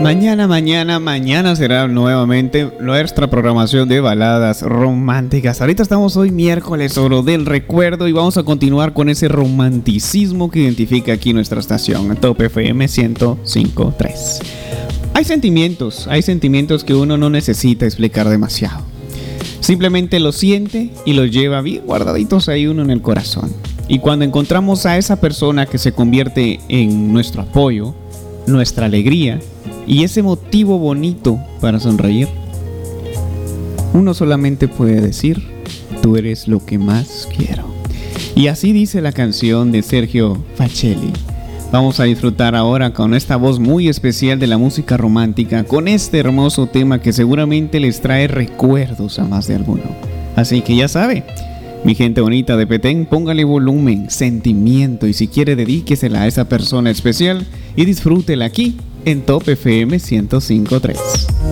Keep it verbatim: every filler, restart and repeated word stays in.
Mañana, mañana, mañana será nuevamente nuestra programación de baladas románticas. Ahorita estamos hoy miércoles, oro del recuerdo, y vamos a continuar con ese romanticismo que identifica aquí nuestra estación, Top F M ciento cinco punto tres. Hay sentimientos, hay sentimientos que uno no necesita explicar demasiado. Simplemente los siente y los lleva bien guardaditos ahí uno en el corazón. Y cuando encontramos a esa persona que se convierte en nuestro apoyo, nuestra alegría y ese motivo bonito para sonreír, uno solamente puede decir: tú eres lo que más quiero. Y así dice la canción de Sergio Facelli. Vamos a disfrutar ahora con esta voz muy especial de la música romántica, con este hermoso tema que seguramente les trae recuerdos a más de alguno. Así que ya sabe, mi gente bonita de Petén, póngale volumen, sentimiento, y si quiere dedíquesela a esa persona especial y disfrútela aquí en Top F M ciento cinco punto tres.